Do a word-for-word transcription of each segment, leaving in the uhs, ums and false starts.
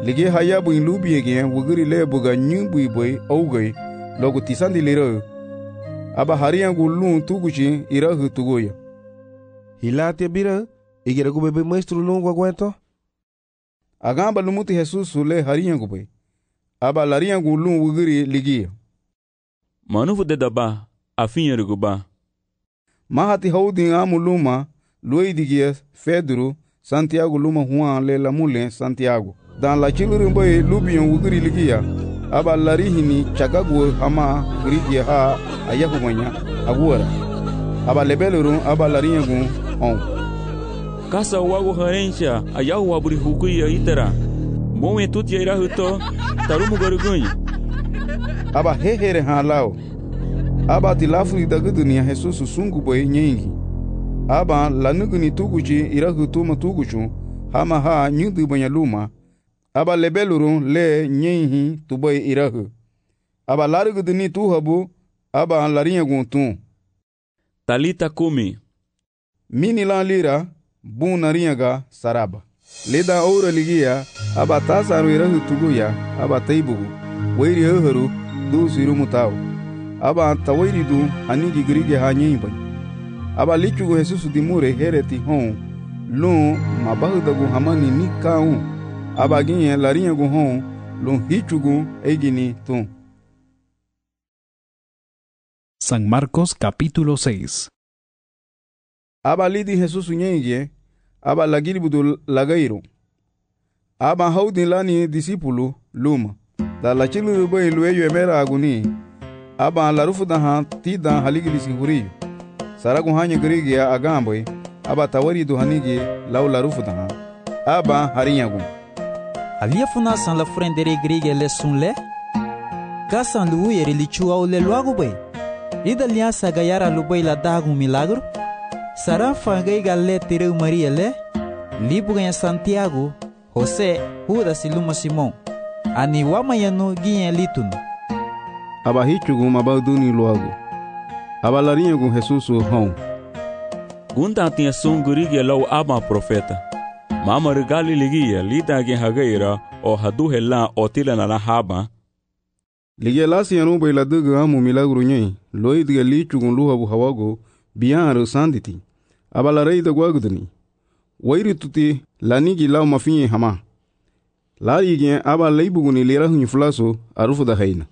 Lige haya buin lubi again, wuguri le buga nyung bui boy, ougay, logo tisandi lira. Aba hariangu lun tuguchi irahu tugoya. Hilate bira, igera kubebe maestro longo aguento? Agamba lumuti Jesus le hariangu boy. Aba lariangu lun wuguri ligia. Manufu de daba, afinha ruguba. Mahati houding amu luma, Luei digia, Pedro, Santiago luma Juan le la mule Santiago. Dan la chiluru boy lubion wuguri ligia. Aba larihini chagagu hama grigia ha ayahumanya agura. Aba lebelurun aba lariangu on. Kasa wago harencha ayahu waburi hukuya itara. Moe tutia irahuto tarumu garugunyi. Aba hehere ha lao. Aba tilafuri dagudunia Jesus sungu boy nyingi. Aba lanuguni tuguchi irahutuma tuguchu hama ha nyudu banya luma. Aba lebelurun le nyenhi tuboy irahu. Aba laruguduni tuhabu aba lariangu tun. Talita kumi. Mini lan lira bun narianga saraba. Leda oura ligia aba tasaru irahu tuguya aba taibugu. Wairi oharu du siru mutau. Aba tawairi du anigi grige ha nyimbai. Aba lichugu Jesus dimure hereti hon. Lun mabahudagu hamani nikaun. Aba ginye lariangu hon. Lun hichugu egini tun. San Marcos capítulo seis. Aba lidi Jesus nyenye, aba lagiribudu lagairo. Aba haudin lani disipulu luma. Da la chilu boy lueyo emera aguni. Aba larufu daha tida haligilisi huriyo. Saragu hanya grigia agamboy. Aba tawari du hanigi lau larufu daha. Aba harinyagu. Alia funa san la frendere grigia le sunle. Kasan lu yeri lichua o le luago boy. Ida liança gayara lubai la dagu milagro. Sara fangai galle tireu Maria le. Libu ganha Santiago, José, Judas e Luma Simão. Ani wamayanu guinha litun. Aba hichugu mabaduni luago. Aba larinhagu Jesus hon. Gunda tinha sungurigia lau aba profeta. Mama regali ligia lida gen hagaira o hadu hela o tila na haba. Ligia lasi anu bai la dugu amu milagro nyai. Loi diga lichugun luhabu hawago bian sanditi. Aba la rei da guagudani. Wairi tuti lanigi lau mafinye hama. Lari gen aba leibuguni lerahu nyflaso arufu da haina.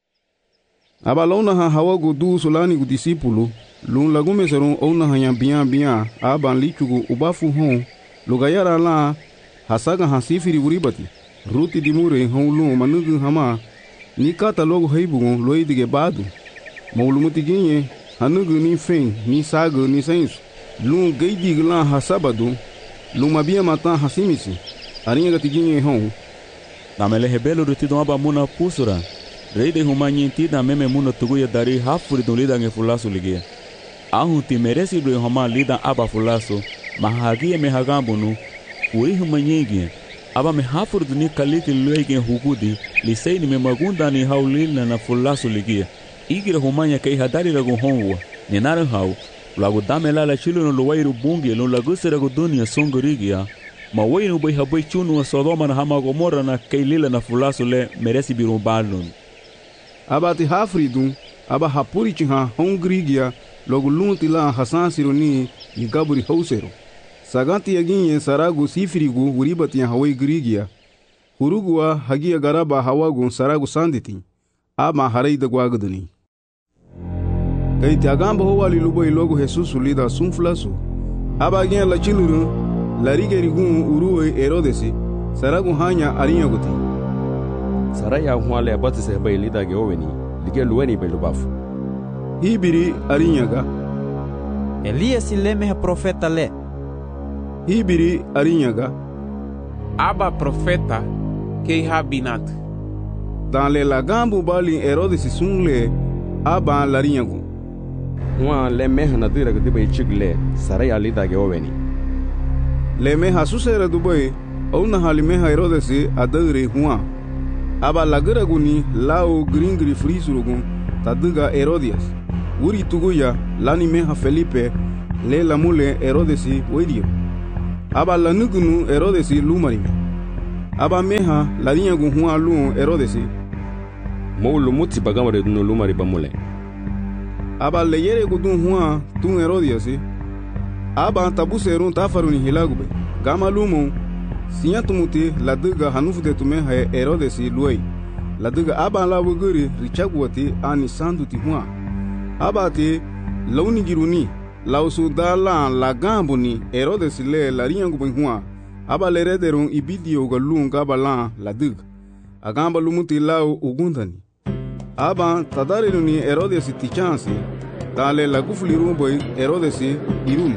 Aba launa ha hawago du solani gu disipulu. Lun lagume serun ouna hanya bian bian aba lichugu ubafu hon. Lugayara la hasaga hasifiri uribati. Ruti dimure hon lun manugu hama. Ni kata logo heibugun loi dige badu. Maulumuti ginye hanugu ni fen ni sagu ni sensu. Lun geidig lan hasabadu. Lun mabia matan hasimisi. Arinha gatiginye hon. Namele rebelo rutido aba muna pusura. Rei de humanyi da meme muna tuguya dari hafuri do lida nge fulasu ligia. Ahun ti meresi do homa lida aba fulasu. Mahagia me hagambunu. Uri humanyi aba me hafuri do ni kaliki luege hugudi. Lisei ni me magunda ni haulina na fulasu ligia. Igira humanya kai hadari ragu honwa. Ni naran hau. Lagu damela la chilo no luwairu bungi no lagu seragu dunia songorigia. Ma wainu bai habai chunu wa Sodoma na hama Gomorra na kai lila na fulasu le meresi birumbalun. Aba ti hafridun, aba hapuri chiha hongrigia, logu lunti la hasan sironi ni gaburi hausero. Saganti yaginye saragu sifirigu uribati ya hawai grigia. Hurugua hagia garaba hawagu saragu sanditi. Aba harai da guagaduni. Kay tiagamba ho wali lubo ilogo Jesus lida sunflasu. Aba gen la chiluru la rigerigun uruwe Herodesi saragu hanya arinyaguti. Saraya huale abati se bai lida ge oweni lige luweni bai lubafu. Hibiri arinyaga. Elias leme profeta le. Hibiri arinyaga. Aba profeta ke habinat. Dans le lagambu bali Herodesi sunle aba larinyagu. Hua le meha na dira gudi bai chigle saraya lida ge oweni. Le meha susera dubai ona hali meha Herodesi adagre hua. Aba lagaraguni lao gringri frisurugun taduga Herodias. Uri tuguya lani meha Felipe le la mule Herodesi wedio. Aba lanugunu Herodesi lumarime. aba meha larinya gu hua lu Herodes mo lumuti bagamare no lumari bamule aba leyere gu dun hua tun Herodias aba tabuserun tafaruni hilagube gama lumu sinya tumuti laduga hanufde tume ha Herodes luai laduga aba la wuguri richagwati ani sanduti hua aba te launi giruni lausu dala la gambuni Herodes le larinya gu hua aba lerederun ibidio galun gabala ladug agamba lumuti lau ugundani aba tadareluni Herodes tichansi dale lagufuli rumboy Herodes irul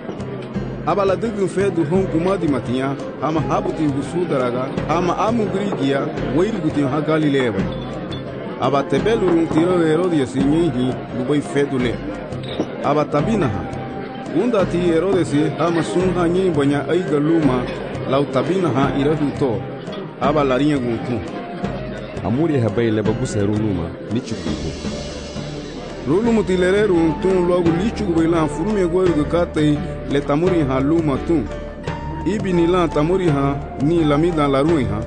aba ladug fedu hon kumadi matia ama habuti husudaraga ama amu grigia weiriguti ha Galileba aba tebelurun tiro Herodes nyehi luboy fedule aba tabinaha unda ti Herodes ama sunha nyi bonya ay galuma lau tabinaha irahuto aba larinya guntu amuri habay leba guserunuma nichukugo rulu mutilereru tun logo lichugo ila furume goyo gakate le tamuri ha luma tun ibini la tamuri ha ni lamida la ruiha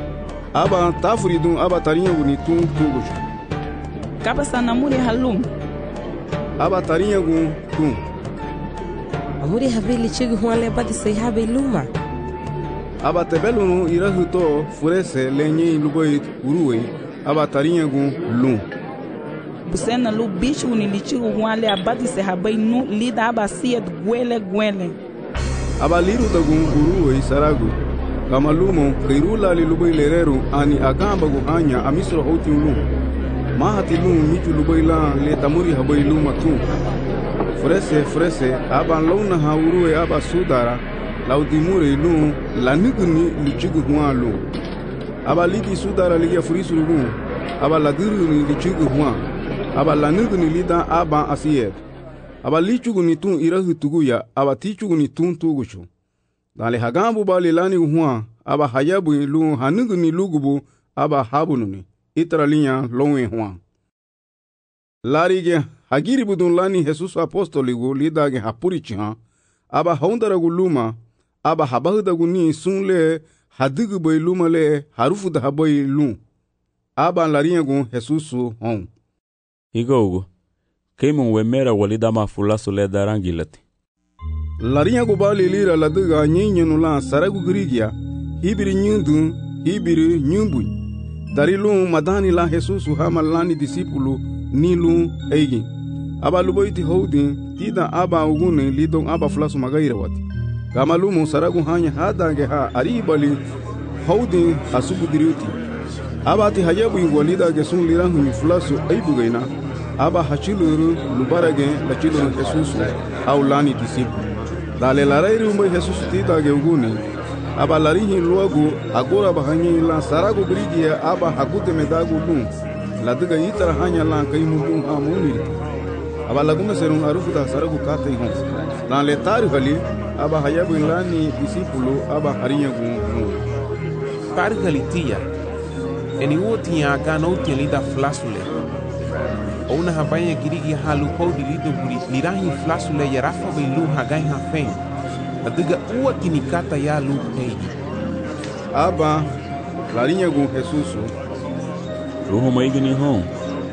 aba tafuridun aba tarinya guni tun tugujo kaba sanamuri halum aba tarinya gun tun amuri habeli chigi huale badi sai habe luma aba tebelunu irahuto furese lenye lugoi uruwe aba tarinya gun lum busena lu bicho ni lichigo huale abadi se habai nu lida aba siet gwele gwele aba liru tagun uruwe saragu kama lumo khirula li lugoi lereru ani agamba gu hanya amisro hoti lum mahati lum michu lugoi la le tamuri habai luma tu frese frese aba launa ha uruwe aba sudara laudimure lu laniguni lichigu hua lu aba lidi sudara liya furisu lu aba laduruni lichigu hua aba laniguni lida aba asiyet aba lichugu ni tun irahu tuguya aba tichugu ni tun tuguchu dale hagambu bali lani hua aba hayabu lu haniguni lugubu aba habununi itralinya lonwe hua larige hagiri budun lani Jesus apostoligu lidage hapurichiha aba haundaragu luma aba habahudagu ni sunle hadigu boy luma le harufu da haboy lum aba lariyagu Jesusu hon igogo keimun wemera walida mafulaso le darangilati lariyagu bali lira ladiga nyinyenu la saragu grigia hibiri nyundu hibiri nyumbu dari lum madani la Jesusu hama lani disipulu ni lum eigi aba luboiti houdi tida aba ugune lidon aba fulasu magaira wati gamalumu saragu hanya hadange ha aribali houdi asubu diriuti aba ti hayabu ingwalida gesun lirahu mi fulasu aibugaina aba hachiluru lubarage lachiluru Jesusu au lani disipu dale larairu umbe Jesusu tida ge ugune aba larihi luagu agora bahanyi la saragu grigia aba hakute medagu lum ladiga itara hanya la kaimu lum ha muniri aba laguma serun arufu da saragu kate hon dan le taru hali aba hayabu lani disipulu aba harinya gun taru hali tia eni wotia gano lida flasule ona habaya girigi halu podi lido guri lirahi flasule yarafa bilu hagai ha fen adiga uwati nikata ya lu peidi aba larinya gun Jesusu ruho maigini hon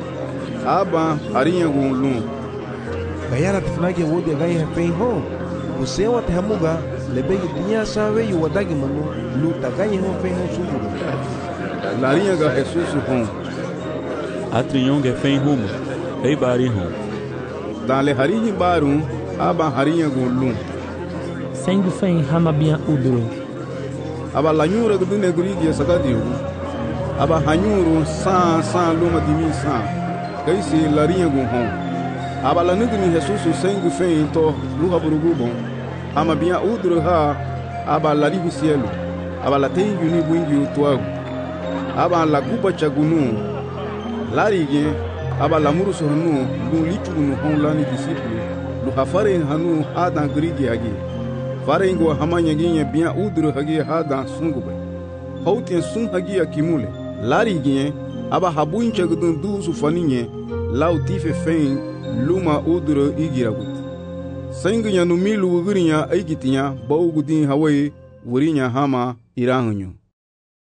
aba harinya gun lum gayara tifnage wodi gai hafei ho usewa tehamuga lebegi dunia sawe yu wadagi manu lu tagai ho fei ho sumuru larinya ga Jesusu hon atri yonge fei hum ei bari hon dale harihi baru aba harinya gun lum sengu fei hama bien uduro aba lanyura gudune gurigi sagadiu aba hanyuru sa sa luma dimi sa kaisi larinya gun hon aba la nugni Jesusu sengu fei to luha burugubo ama bien udro ha aba la ribi cielo aba la tengu ni bungi tuagu aba la kuba chagunu larige aba la muruso hanu lu lichugunu hon lani disipulu lu hafare hanu adan grigi agi farengo hamanya ginya bien udro hagi hada sungube hauti sun hagi akimule larige aba habuin chagudun du sufaninye lau tife fein luma udro igiragut senginya numilu ugurinya aigitinya baugudin hawai wurinya hama irangunyo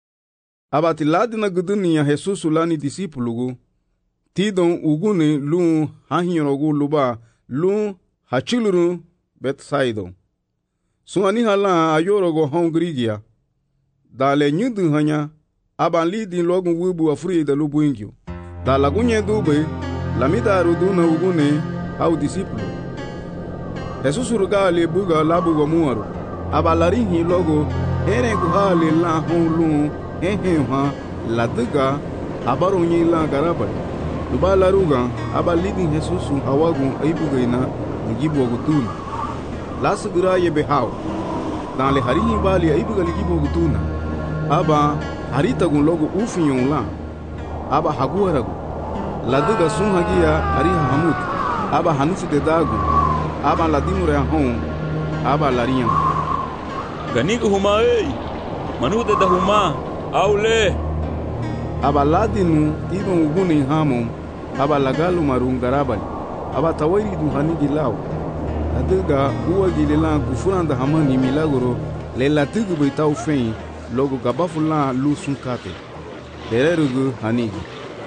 Abati ladina gudunia Jesus lani disipulugu. Tidon uguni lu hahirogu luba lu hachiluru Bethsaida. Suani hala ayorogo hongrigia. Dale nyudu hanya aban lidin logun wubu afri da lubu ingyo. Da lagunye dube lamida ruduna ugune au disipulu. Jesus ruga le buga labu go muaru. Abalari hi logo ere guhale la holu ehe ha laduga abaru nyi la garabal. Luba laruga abalidin Jesus hawagu aibuga ina ngibu ogutuna. Lasugura ye behau. Dan le harihi bali aibuga ligibu ogutuna. Aba harita gun logo ufiyon la. Aba haguaragu. Laduga sun hagia ariha hamut. Aba hanufu de dagu. Aba ladimure hon. Aba lariyan. Ganigo huma ei. Manude da huma. Aule. Aba ladinu tidon uguni hamon. Aba lagalu marun garabal. Aba tawairi du hanigi lao. Laduga uwa gilila gufuranda hamani milagro. Le latugu beitau fein. Logo gabafula lu sunkate. Dererugu hanigi.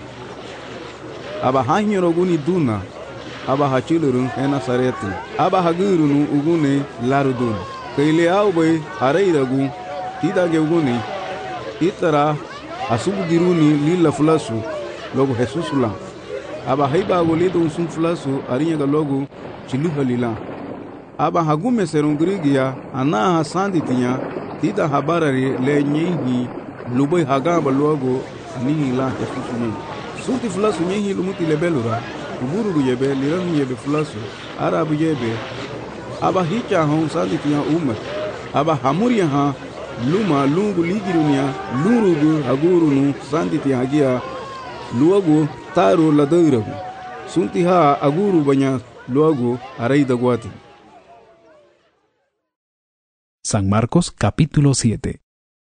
Aba hanyiroguni duna. Aba hachilurun ena sareti. Aba hagurunu ugune larudun. Kaile aube hareiragu. Tidage uguni. Itara asubu giruni lila fulasu. Logo Jesus la. Aba haiba agolido usun fulasu arinyaga logo chiluha lila. Aba hagume serungrigia ana hasandi tinya. Tida habarari le nyehi lubai hagamba logo nihi la Jesus ni. Sunti fulasu nyehi lumuti lebelura. Uburu yebe liran yebe fulasu arabu yebe aba hicha hon sanditi ya umma aba hamuri ha luma lungu ligirunia lurugu agurunu sanditi hagia luago taro ladairagu sunti ha aguru banya luago araida guati. San Marcos capítulo siete.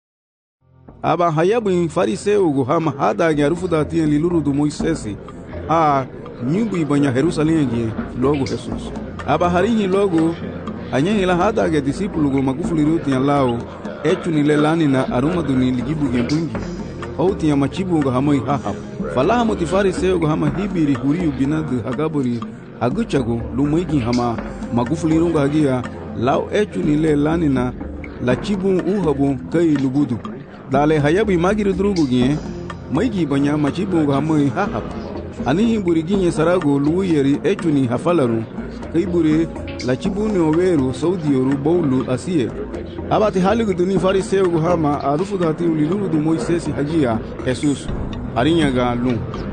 Aba hayabu fariseu go hama hada nyarufu dati liluru do Moisesi a nyumbu banya Jerusalem gi logo Jesus. Aba harihi logo anyehi la hada ge disipulu go magufuli ruti ya lao echu ni lelani na aruma duni ligibu ge bungi. Auti ya machibu go hamoi hahab. Falaha motifari seo go hama hibiri huriu binadu hagaburi aguchago lumaigi hama magufuli runga hagia lao echu ni lelani na la chibu uhabu kai lubudu. Dale hayabi magiru drugu gi maigi banya machibu go hamoi hahab. Anihi buriginye sarago luuyeri echuni hafalaru kaibure la chibuni oweru saudi yoru bowlu asiye abati haligu duni fariseu guhama arufu dati uliluru du Moisesi hagia Jesus arinyaga lum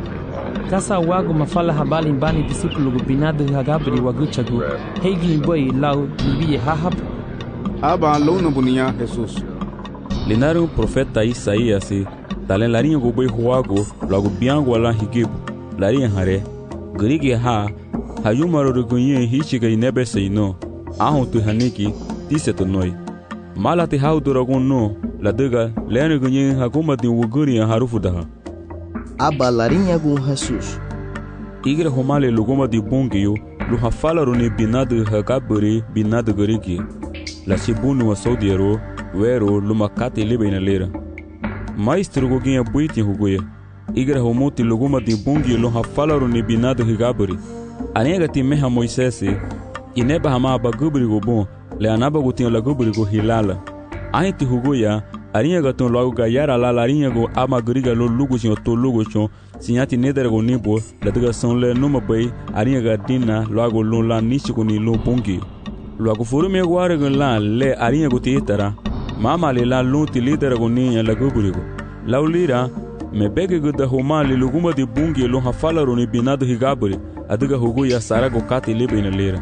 Kasa wago mafala habali mbani disipulu binadu hagabri waguchagu heigi boy lau libiye hahab aba lona bunia Jesus Linaru profeta Isaías talen larinho go boy huago logo biango ala higibu Larin hare, grigi ha, hayumaro rugunye hichiga inebe seino, ahon tu haniki, tiseto noi. Malati hau duragun no, la duga, lene gunye haguma di wuguri harufu daha. Aba larinha gun Jesus. Igre homale luguma di bungiyo, lu hafalaru ne binadu hagaburi binadu grigi. La shibunu wa saudiero, wero lumakati libe inalera. Maestro guginha buiti huguye. Igre homuti luguma di bungi lo hafalaru ni binadu higaburi. Anega ti meha Moisesi, ineba hama abagubri go bon, le anaba gutin la gubri go hilala. Ahiti huguya, arinha gaton logo gayara la larinha go amagriga lo lugu sin to lugu chon, sinyati nedere go nibo, la duga son le numa bay, arinha gadina logo lo la nichigo ni lo bungi. Logo furu me guare go la le arinha go titara, mama le la lunti lidere go ninya la gubri go. Laulira, me bege guda homali luguma di bungi lo hafalaru ni binadu higaburi aduga hugu ya sarago kati libe ina lera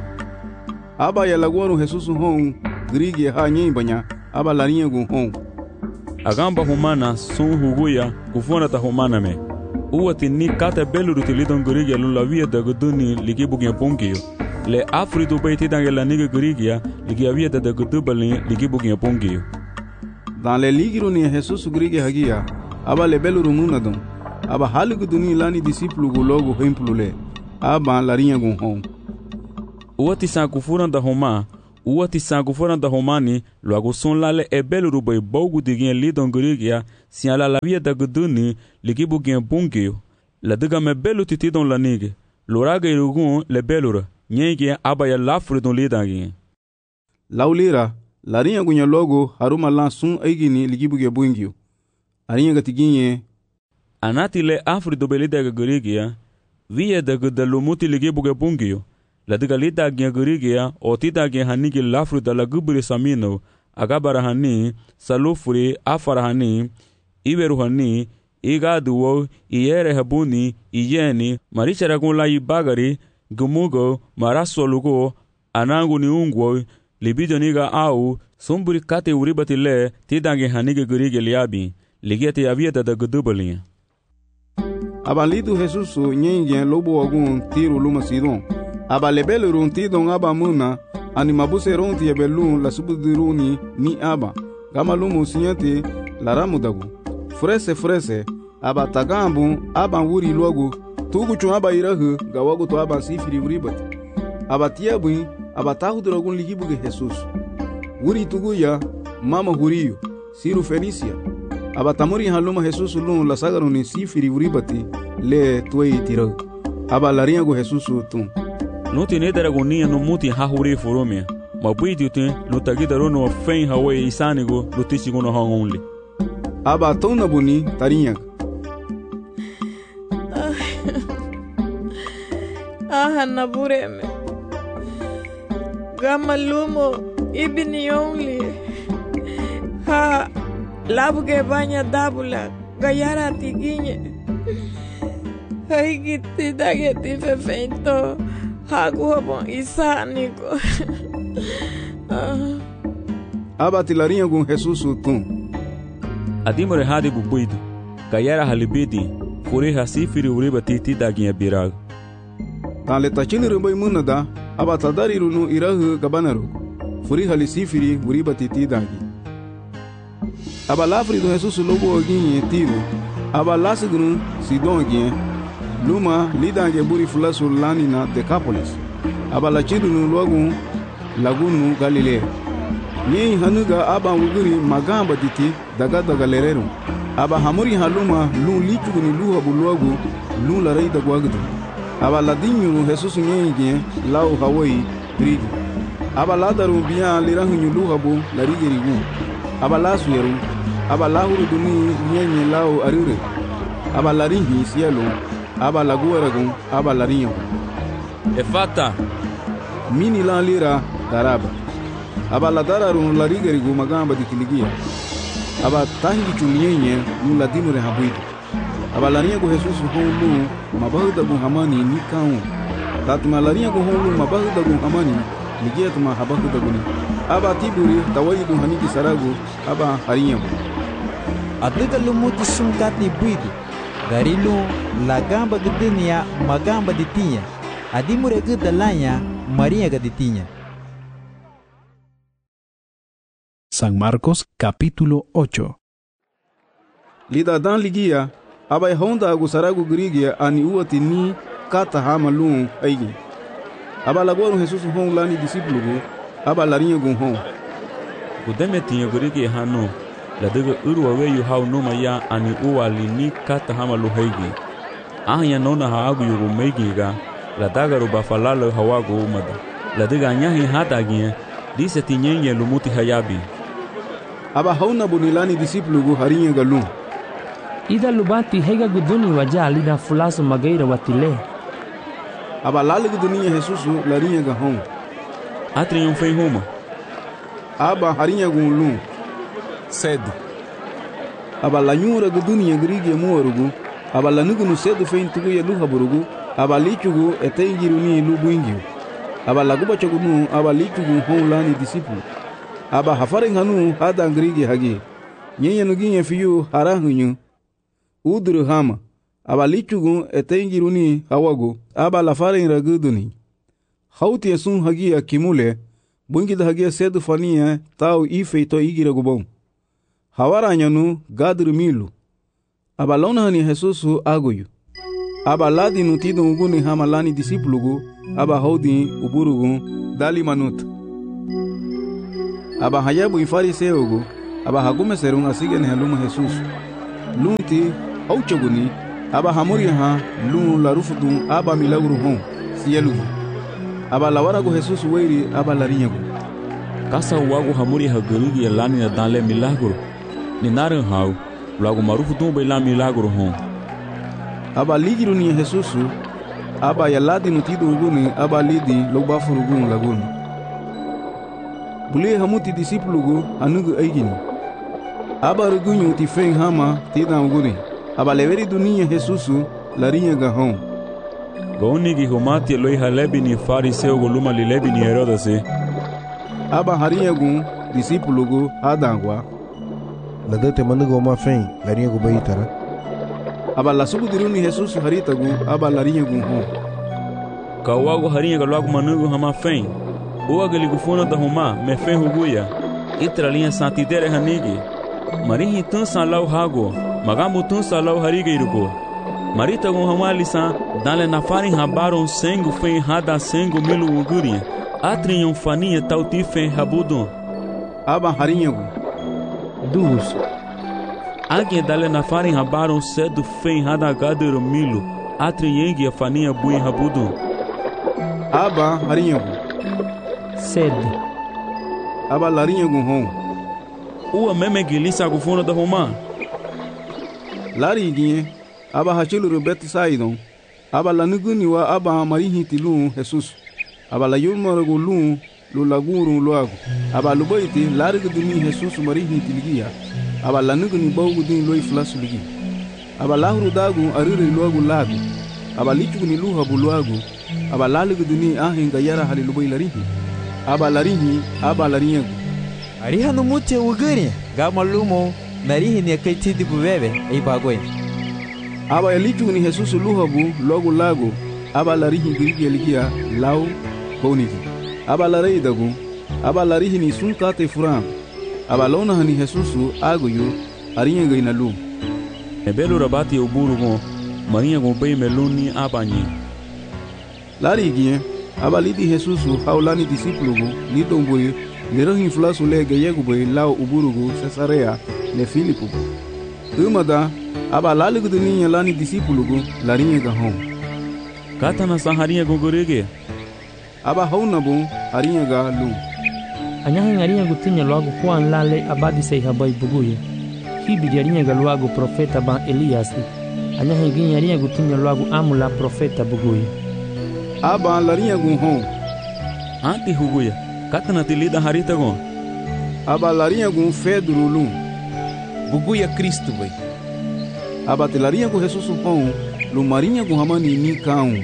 aba ya laguaru Jesus hon grigi ha nyi banya aba larinha gun hon agamba humana sun hugu ya kufona ta humana me uwati ni kata belu rutilidon grigi lo lavia da guduni ligibu gen bungi le afridu beiti dangela niga grigi ya ligi avia da gudubali ligibu gen bungi dans le ligiro ni Jesus grigi hagia aba lebelu rumunadon aba haligu duni lani disipulu go logo hempulule aba larinha gun hon Uati sa kufuranda homa Uati sangu fora da Romani, logo son lale e belo rubai bogu de gen lidon gurigia, si ala la via da guduni, ligibu gen bungio. La diga me belo titi don la nige, loraga irugun le belura, nyenge abaya lafri don lidan gen. Laulira, la rinha gunya logo haruma lan sun aigini ligibu ge bungio. Arinha gatiginye. Anati le afri do belida gurigia, via da gudalumuti ligibu ge bungio. La diga lida gen gurigia, o tida gen hanigi lafri da la gubri samino, agabara hani, salufuri, afara hani, iberu hani, igaduwo, iyere habuni, iyeni, maricharagun la ibagari, gumugo, marasolugo, anangu ni ungwo, libido niga au, sumburi kate uribati le, tidange hanige gurige liabi, ligete avieta da gudubalinha. Abalido Jesusu nyengen lobo agun tiro luma sidon. Aba lebele run tidon aba muna, animabuse ronti ebelun la subudiruni ni aba. Gama lumu sinyate la ramudagu. Frese frese, aba tagambu, aba wuri logu, tugu chun aba irahu, gawagu to aba sifiri uribati. Aba tiabui, aba tahudragun ligibuge Jesus. Wuri tugu ya, mama huriyo, siru Fenicia. Aba tamuri haluma Jesus lun la sagaruni sifiri uribati, le tuei tirahu. Aba larinhagu Jesus tun. No tine daragonia no muti hahuri foromia. Mabuiti ute no tagidaro no fen hawe isanigo no tisigo no hangonle. Aba tona buni tarinha. Ah, nabureme. Gama lumo ibini only. Ha, labuge banya dabula gayara tiginye. Hai gitti dageti fefento. Hagu habon isanigo. Aba tilarinha gun Jesus tun. Adimore hadi bubuido. Gayara halibidi. Fure hasifiri uriba titi daginha birag. Tale tachili rumbai munada. Aba tadari runu irahu gabanaru. Furi halisifiri uriba titi dagi. Aba lafri do Jesus lobo oginye tiro. Aba lasigunu sidon oginye. Luma lidange buri fulasu lani na Decapolis. Aba la chidunu logu lagunu Galilea. Nye hanuga aba wuguri magamba diti daga daga lerero. Aba hamuri haluma lu lichuguni luha buluagu lu la rei dagwagudu. Aba la dinyu Jesus nye lau Hawaii rigi. Aba la daru biya lirahu luha bu la rigi rigu. Aba la suyeru. Aba la huru duni nye lau arure. Aba la ringi sielo. Aba la guaragun, aba la rinho. Efata. Mini la lira daraba. Aba la dararun la rigerigu magamba di kiligia. Aba tahi chunyenye nu la dimure habuido. Aba la rinho Jesus honu mabahuda gun hamani ni kaun. Tatuma la rinho honu mabahuda gun hamani ligia tuma habahuda guni. Aba tiburi tawaidu haniki saragu aba harinho. Adiga lumuti sungkati buido. Garilu la gamba gudenia magamba ditinha. Adimure gudalanya Maria gaditinha. San Marcos capítulo ocho. Lida dan ligia abai honda agusaragu grigia ani uati ni kata hamalun aigi. Aba lagoru Jesus hon lani discípulo aba larinha gun hon. Gudeme tinha grigia hano. La diga urwa weyu hau noma ya ani uwa li ni kata hama luhaigi. Ahanya nona haagu yugu meigiga. La daga ruba falalo hawagu umada. La diga anyahi hata gie. Dise tinyenye lumuti hayabi. Aba hauna bunilani disiplu gu harinye galun. Ida lubati hega guduni waja alida fulaso magaira watile. Aba lali guduni Jesusu larinye ga hon. Atri yon fei homa. Aba harinye gun lun. Cedo. Aba la nyura guduni ya grigi muarugu. Aba la nugunu cedo fein tugu ya luha burugu. Aba lichugu etengiru ni lubu ingiu. Aba la guba chagunu aba lichugu hon lani disipu. Aba hafaren hanu hada grigi hagi. Nyenye nuginye fiyu harahunyu. Udru hama. Aba lichugu etengiru ni hawagu. Aba la faren raguduni. Hauti esun hagi akimule. Bungi da hagi cedo fania tau ife to igira gubon. Hawara nyanu gadru milu. Aba lona hani Jesusu agoyu. Aba ladi nutido uguni hamalani disipulugu. Aba haudi uburugu dali manut. aba hayabu y fariseo go aba hagume serun asige ne haluma Jesus lunti auchoguni aba hamuri ha lun la rufudun aba milagru hon sielu aba lawara go Jesus weiri aba larinha go kasa wago hamuri ha gurigi lani na dale milagro ni naran hau logo marufudun be la milagro hon aba ligiru ni Jesus aba yaladi no tido uguni aba lidi loba furugun lagun bule hamuti discipulu go anugu aigini aba rugunyu ti fen hama tida uguni aba leveri dunia Jesus larinha gahon goni gi homati loi halebi ni fariseo go luma lilebi ni Herodase aba harinha gun discipulu go adangwa ladate manugo ma fen larinha go baitara aba la subu diruni Jesus harita gu aba larinha gu ho kawago harinha ga logo manugo hama fen o agali gu fona da homa me fen huguya itra linha santidere hanigi marihi tun san lau hago magamu tun san lau harige irugo marita gu hama lisa dale na farin habaron sengu fen hada sengu milu uguri atrin um faninha tauti fen habudon aba harinha gu dus Alguém dali na farin habaron cedo fen hada gadero milo atriengi a faninha bui rabudo aba harinha cedo aba larinha gu hon ua meme gilisa gu fona da Roma lari ginhe aba hachilu rubet saidon aba lanuguni wa aba marihi tilu Jesus aba la yulma gu lu lu laguru luago aba lubaiti lari gu dumi Jesus marihi tilgia aba lanugu ni bawgu din loi flasu ligi aba lahuru dagu arire luagu lagu aba lichugu ni luha buluagu aba lalugu duni ahinga yara hali lubai larihi aba larihi aba larinhagu ariha no mute ugani gama lumo narihi ni akaiti bu bebe ei bagoi aba lichugu ni Jesus luha bu logu lagu aba larihi grigi ligia lau honigi aba larei dagu aba larihi ni sunkate furan aba lona hani Jesus aguyu arinha gaina lu ebelo rabati uburu go marinha go bem meluni abanyi lari gie aba lidi Jesus haulani discípulo go lido mburi lero inflasu le gayego be lao uburu go Cesarea le Filipo umada aba laligo dunia lani discípulo go larinha ga hom kata na saharinha go gorege aba hauna bo arinha ga lu anyahin arinha gutinya logo kuan lale abadi sei habai buguye hibi arinha ga logo profeta ban Elias anyahin gin arinha gutinya logo amula profeta buguye aba larinha gu hon anti huguye katana tilida harita go aba larinha gu Pedro lu buguya Cristo bai aba larinha gu Jesus hon lu marinha gu hamani ni kaun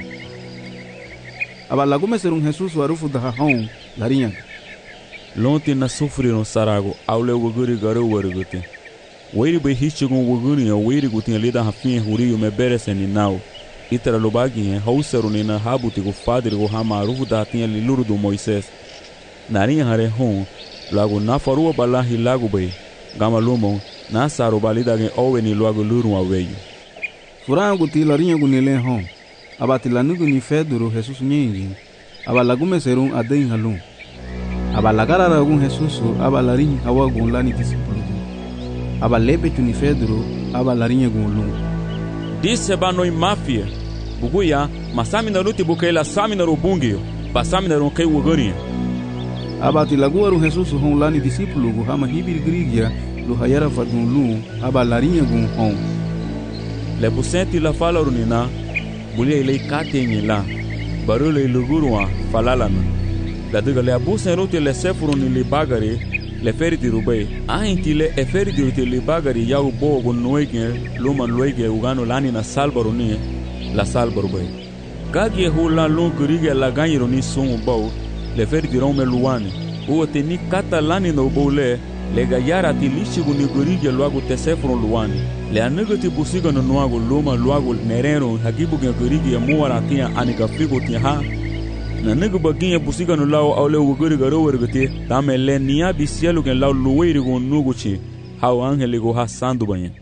aba lagume serum Jesus warufu da hon larinha lonte na sofreram sarago aule wuguri garo warugute weiri be hichigun wuguni ya weiri gutin lida hafin huriyo me bereseni nau itara lobagin hausaru ni na habuti go fadri go hamaru da tinha liluru do Moisés narinha hare hon lago na farua balahi lago be gama lumon na saro balida gen oweni lago luru aweyo furango ti larinha gunile hon abati lanugu ni Pedro Jesus nyingi aba lagume serum aden halum aba lagara ragun Jesus aba larinha hawagun lani discípulo aba lebe tuni Pedro aba larinha gun lu disse banoi mafia buguya masami na luti bukela sami na rubungio pasami na ronkai wugani aba tilaguaru Jesus hon lani discípulo gu hama hibir grigia lu hayara fadun lu aba larinha gun hon le busenti la fala runina bulia ile katenye la barule lugurwa falalana la diga le abusen rote le sefuru ni le bagari le feriti rubai ainti le e feriti rote le bagari ya ubo go noege luma loege ugano lani na salbaro ni la salbaro bai kage hula lo gurige la ganyiro ni son ubo le feriti rome luani o teni kata lani no bole le gayara ti lishigu ni gurige loago te sefuru luani le anegoti busiga no noago luma loago nerero hagibu ge gurige muara tia aniga figo tia ha na negu baginha busiga no lao aule wuguri garo wergete tamele nia bisielu gen lao luweiri go nuguchi hau angele go hasando banha.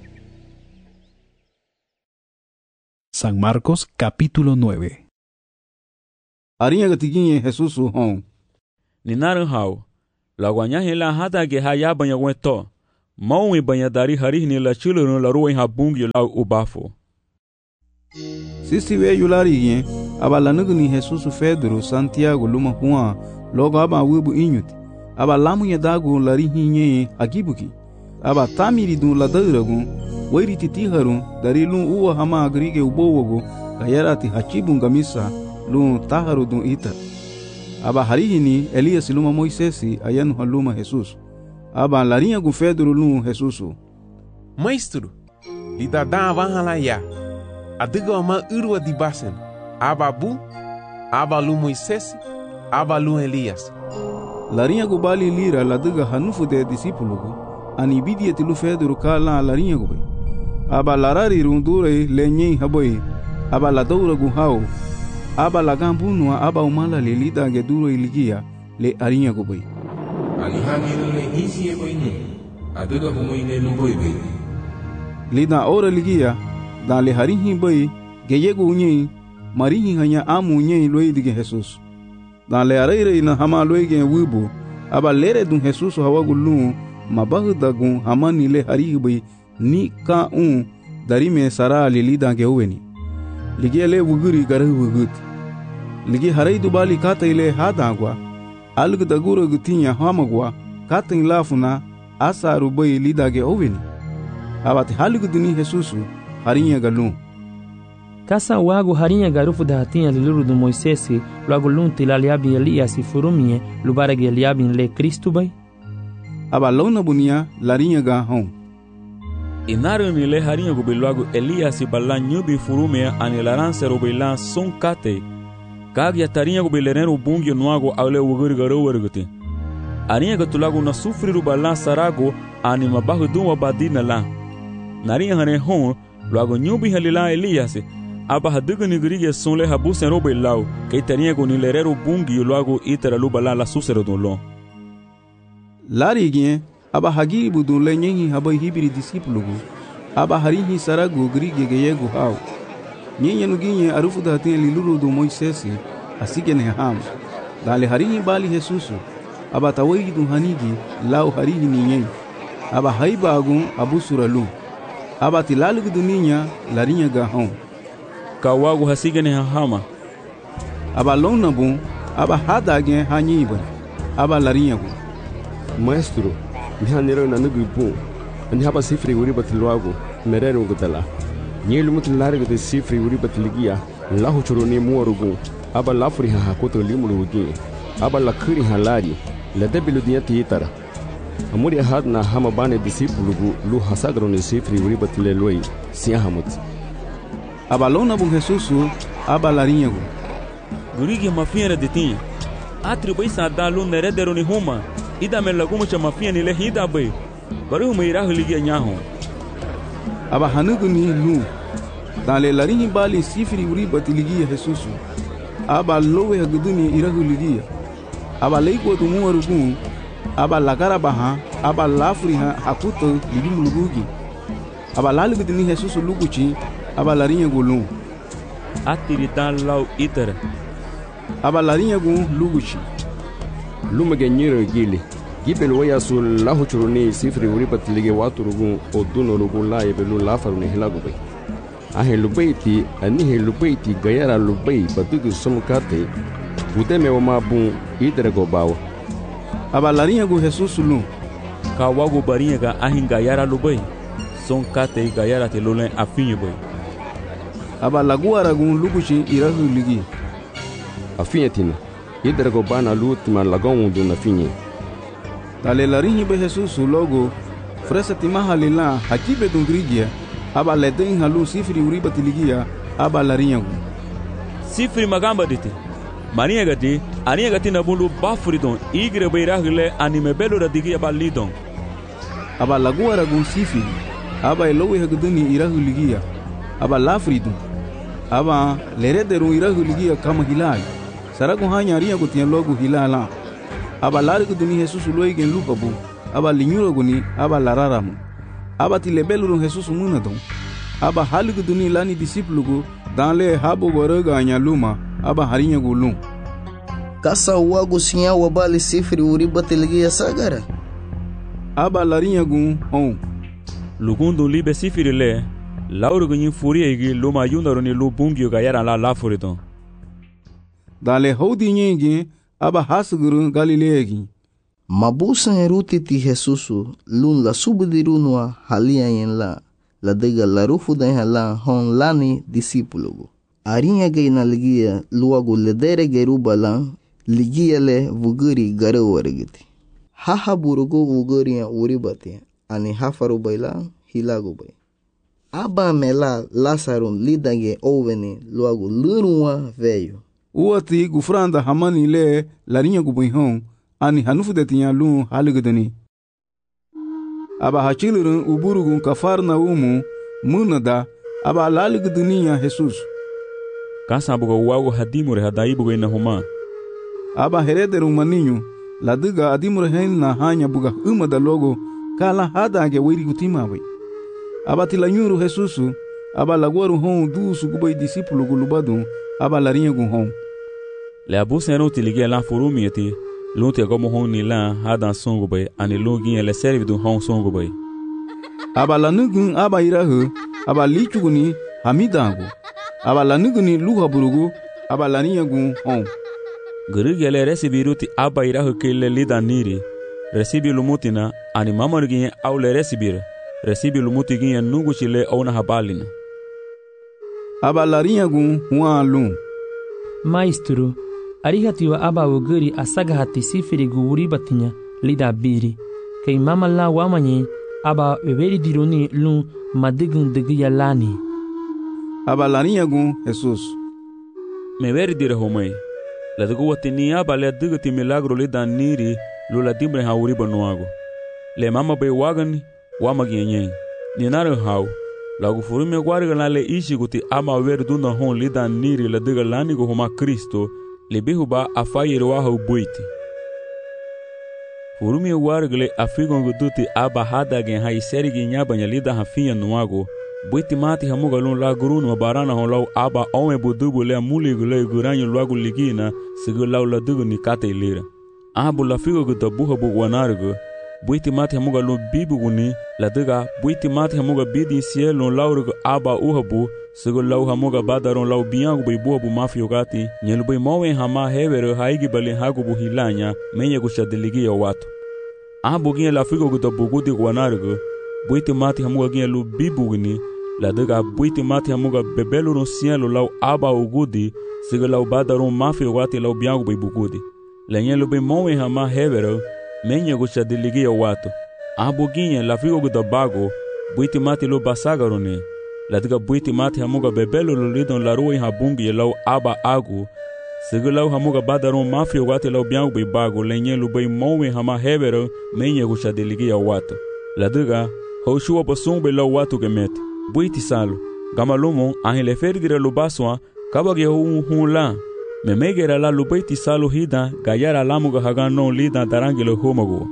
San Marcos capítulo nueve. Arinha gatiguinha Jesus hon ni naran hau Logo anyahe la hata ge haya banya weto. Maui banya dari hari ni la chilo la ruin habungi la ubafo. Sisi we yulari yen aba lanugni Jesus Pedro Santiago luma huwa logo aba wibu inyuti aba lamu ya dagu lari hinye agibuki aba tamiri dun la dairagu wairi titi harun dari lun uwa hama agrige ubowogo kayarati hachibun gamisa lun taharu dun ita aba harihini Elias luma Moisesi ayanu haluma Jesus aba larinha gu Pedro lun Jesusu Maestro lida da wahala ya adiga ma urwa di basen aba bu aba lu Moisés aba lu Elias larinha gu bali lira ladiga hanufu de discípulo ani bidia tilu Pedro kala larinha gu bai aba larari rundure lenye haboi aba la doura gu hao aba la gambunua aba umala le lida ge duro iligia le arinha gu bai ali hamil le hisi e bai ni adiga gu moi ne lu bai bai lida ora ligia dan le harihi bai geyego unyi marihi hanya amu unyi loi dige Jesus dan le areire na hama loi ge wibu aba lere dun Jesus hawa gulu mabahu dagun hama ni le harihi bai ni ka un dari me sara le lida ge uweni lige le wuguri garahu wugut lige harai du bali kata ile hadagwa alg daguro gutinya hamagwa katin lafuna asaru bai lida ge uweni abati halugu duni Jesus harinha galu Kasa wago harinha garufu da hatinha lulu do Moisés logo lunti la liabin Elias furumie lubaragi liabin le Cristo bai aba lona bunia larinha ga hon Inaru ni le harinha go belogo Elias balla nyubi furumie ani laranse robela son kate kagya tarinha go belereno bungi noago aule wuguri garo werguti arinha go tulago na sufriru balla sarago ani mabahu duwa badina la narinha hane hon logo nyubi halila Elias aba hadigo ni grige sonle habu seno belau que tarinha go ni lerero bungi logo itera lubala la susero dolon larigien aba hagi budu lenyi haba hibiri discípulo aba harihi sarago grige geyego hau nyenye nuginye arufu da hatin lilulu do Moisés asigene ham dale harihi bali Jesus aba tawai du hanigi lau harihi ninyen aba haibagun abu suralu aba tilalu dunia larinha gahon kawago hasigene hama aba lona bun aba hadage hanyiba aba larinha gu Maestro mihanero na nugu bun ani haba sifri uri batluago merero gudala nyelu mutlarga de sifri uri batligia lahu churoni muarugu aba lafri ha hakoto limulugi aba lakuri halari la debilu diati itara amuri had na hama bane discípulo lu hasagro ne sifri uri batle loi sia hamut aba lona bu Jesus aba larinha gu gurigi mafia de tinha atribai sada lu neredero ni huma ida me lagumo cha mafia ni le hida bai baru meira huligia nyaho aba hanugu ni lu dale larinha bali sifri uri batligia Jesus aba lowe haguduni irahuligia aba leiko tu muarugu aba lagara baha aba lafri ha hakuto libimu lugugi aba lalu gudini Jesus luguchi aba larinha gulu atiritan lau itera aba larinha gu luguchi luma genyiro gili gibel waya sul lahu churuni sifri uri batlige waturugu oduno rugu la yebelu lafaru ne hilagu bai ahe lubaiti ani he lubaiti gayara lubai badugu somkate udeme wa mabun idere go bawo aba larinha gu Jesus lu kawago barinha ga ahin gayara lubai son kate gayara te lolen afinye bai aba laguara gu luguchi irahu ligi afinye tina idere go bana lutima lagon do na finye dale larinha be Jesus logo fresa timaha lila hakibe dungrigia aba leden halu sifri uri batiligia aba larinha gu sifri magamba dite Maria gati, ania gati na bulu bafuridon, igre beirahile anime belo radigi aba lidon. Aba laguara gun sifi, aba elowe haguduni irahu ligia, aba lafridon, aba lerederun irahu ligia kama hilal. Saragun hanya aria gutian logu hilala. Aba lariguduni Jesus loigen lupabu, aba linyuro guni, aba lararamu. Aba tilebelurun Jesus munadon. Aba haliguduni lani disiplugu, danle habo goraga anya luma. aba harinha gulum Kasa wago sinya wabali sifri uri batiligia sagara. Aba larinha gun on. Lugundo libe sifri le. Lauro gunyin furia igi luma yundaro ni lu bungyo gayara la la furiton. Dale hodi nyingi aba hasuguru Galileegi. Mabusan eruti ti Jesusu lun la subudirunwa halia yen la. La dega la rufu da hala hon lani disipulugu. Arinha gay na ligia luagu ledere geruba lan ligia le vuguri gare warigiti. Haha burugu vuguri ya uribati ani hafaru bayla hilagu bay. Aba mela Lazarun lidage oveni luagu lurunwa veio. Uati gufranda hamani le larinha gubihon ani hanufu de tinya lun haligudani. Aba hachilurun uburugun kafarna umu munada aba laligudaniya Jesus. Kasa buga wago hadimure hadai buga ina huma. Aba herederu maninho ladiga adimure henna hanya buga umada logo kala hadage wiri gutima bai. Aba tilanyuru Jesus aba laguaru hon dusu gubai discípulo gulubadu aba larinha gun hon. Le abu seno tilige la forumieti lunte como hon ni la hadan songo bai ani login ele serve du hon songo bai. Aba lanugun aba irahu aba lichuguni hamidangu. Aba lanuguni luha burugu aba larinha gun hon. Gerigele resibiruti aba irahu kele lida niri. Resibi lumutina ani mamargin aule resibir. Resibi lumutigin nugu chile ona habalina. Aba larinha gun huan lum. Maestro, arihatiwa aba woguri asaga hati sifiri guuri batinya lida biri. Kei mama la wamanye aba weberi dironi lum madigun degiya lani. Aba larinha gun Jesus. Me veri dire homai. La dugu watini aba le duguti milagro lida niri lula dimbre hauri banuago. Le mama be wagan wamagienyen. Ninare hau. Lagu furume guarga na le ishi guti ama ver dunda hon lida niri la diga lani go homa Kristo le behuba afayere wa hau buiti. Furume guarga le afigon guduti aba hada gen hai serigi nyabanya lida hafiya nuago buiti mati hamuga lun la gurunu barana hon lau aba ome budubu le muli gule guranyo luagu ligina sigu lau la dugu ni kate ilira. Abu la figo guta buha bu wanargo buiti mati hamuga lun bibu guni la diga buiti mati hamuga bidi cielo laurgo aba uhabu sigu lau hamuga badaron lau biangu bai buha bu mafio gati nyelu bai mowen hama hevero haigi bali hagu bu hilanya menye gusha diligia watu. Abu gine la figo guta bugudi wanargo buiti mati hamuga gine lu bibu guni la diga buiti mati hamuga bebelu ron cielo lau aba ugudi sigu lau badaron mafio gati lau biangu bai bugudi la nyelu bai mowen hama hevero menye gusha diligia watu. Abu ginye la figo guda bago buiti mati lo basagarone la diga buiti mati hamuga bebelo lo lidon la ruwa habungi lau aba agu sigu lau hamuga badaron mafio wate lau biangu bai bago lenye lu bai mowe hama hevero menye gusha diligia watu la diga hoshua basung bai lau watu gemeti buiti salo gamalumo ahin le ferdire lo baswa kabage hu hu la me megera la lu buiti salo hida gayara lamuga hagano lida darangilo homago.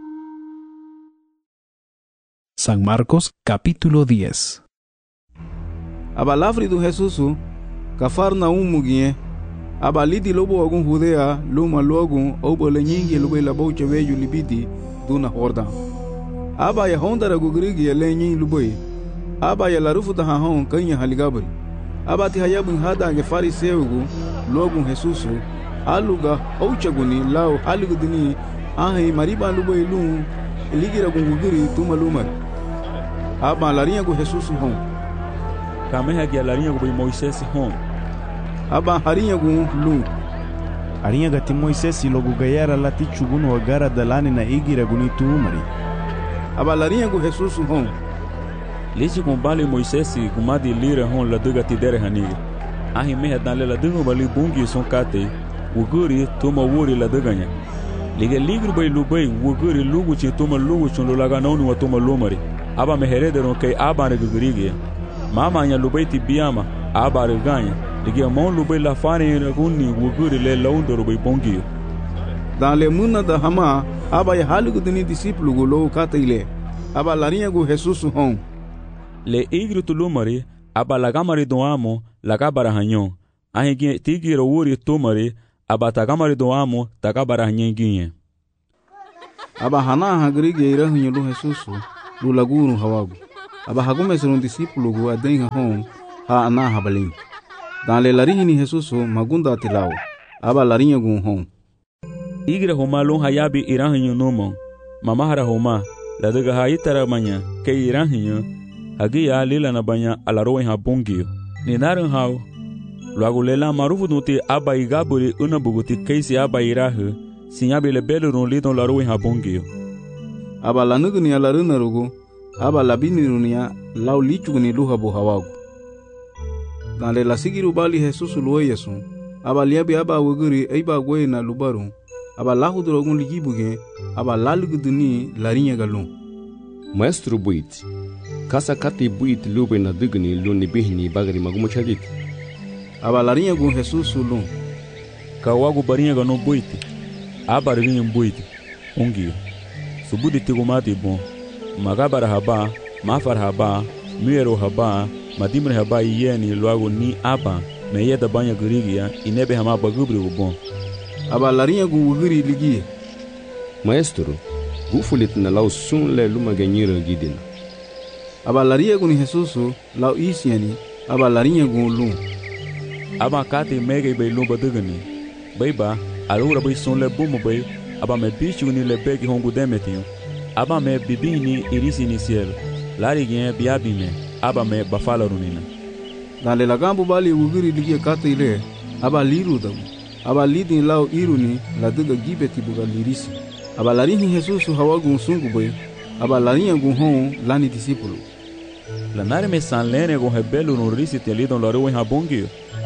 San Marcos capítulo diez. Abalafri do Jesusu, Cafarnaum mugie, abalidi lobo agun Judea, luma logun, obolenyingi lube la boche veju libidi, duna horda. Aba ya hondara gugrigi ya lenyin lubui, aba ya larufu da hahon kanya haligabri. Aba ti hayabun hada ge fariseugu, logun Jesusu, aluga ouchaguni lao haligudini, ahi mariba lubui lum, ligira gungugiri tuma lumari. Aba larinha go Jesus hon. Kameha gi larinha go Moisés hon. Aba harinha go lu. Arinha gati Moisés logo gayara lati chugunu agara dalani na igira guni tumari. Aba larinha go Jesus hon. Lisi com bale Moisés gumadi lira hon la duga tidere hanigi. Ahi meha dale la duga bali bungi son kate. Uguri tuma wuri la duganya. Liga ligru bay lubai wuguri lugu chi tuma lugu chun laga nonu wa tuma lumari. Aba meherederon kay aba ne gugurigi. Mama nya lubai ti biama aba reganya. Liga mon lubai la fane ne gunni wuguri le laundoro bay bongi. Dans le muna da hama aba ya halugu dini discipulu go lo kataile. Aba larinha go Jesus hon. Le igru tulumari aba lagamari do amo lagabara hanyon. Ahi gi tigiro wuri tumari aba takamari do amo takabara nyenginye. Aba hana hagrige ira hunyo lu Jesusu lu lagunu hawagu. Aba hagume serun disipulu gu adenga hon ha ana habalin. Dan le larini Jesusu magunda tilao. Aba larinya gu hon. Igre homa lun hayabi ira hunyo nomon. Mama hara homa la daga haitara manya ke ira hunyo hagia lila na banya alaroen ha bongio. Ni narin hao luagu lela marufu nuti aba igaburi una buguti keisi aba irahu sinyabi le belu run lidon laroen ha bongio. Aba lanugni alaruna rugu aba labini runia lau lichugni luha bu hawagu. Dale la sigiru bali Jesus luwe yesu aba liabi aba wuguri eiba gwe na lubaru aba lahu drogun ligibuge aba laluguduni larinya galun. Maestro buit kasa kati buit lube na dugni luni bihni bagari magumo chadit. Aba larinya gu Jesus lun. Kawagu barinya gano buit aba rinya buit ongio. Subudi tigumati bon magabara haba mafar haba muero haba madimre haba yeni luagu ni aba meyeda banya gurigia inebe hama bagubri bon. Aba larinya gu wuguri ligi. Maestro gufulit na lau sun le luma ganyira gidina. Aba larinya gu ni Jesusu lau isiani aba larinya gu lun. Aba kati mege be lumba dugani baiba alura be sun le bumo be aba me bichu ni le begi hongu demetio aba me bibini irisi ni ciel lari gen biabi me aba me bafala runina. Dale la gambu bali wuguri ligi kati ile aba liru dagu aba lidi lau iruni la duga gibeti buga lirisi. Aba larini Jesusu hawagu sungu be aba larinya gu hon lani disipulu. La nare me san lene gu hebelu no risi te lidon laro en habongio.